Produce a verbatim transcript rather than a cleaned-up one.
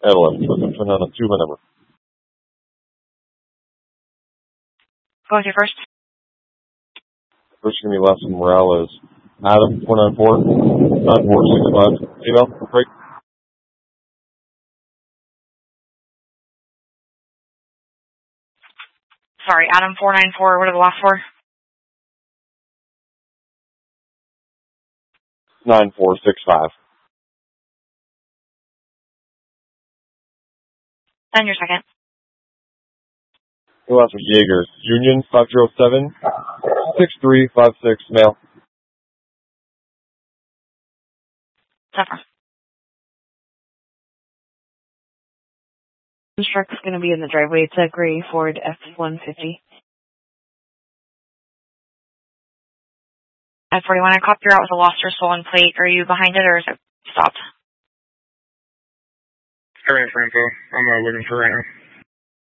At eleven, so I'm turning on a two my number. Go with your first. First going to be last in Morales. Adam, four nine four, nine four six five. Female, break. Sorry, Adam, four nine four, what are the last four? nine four six five. And your second. The last was Jaeger. Union, five zero seven, six three five six, male. Zephyr. This truck's going to be in the driveway. It's a gray Ford F one fifty. F forty-one, I copied you out with a lost or stolen plate. Are you behind it or is it stopped? Everything for info. I'm uh, looking for right now.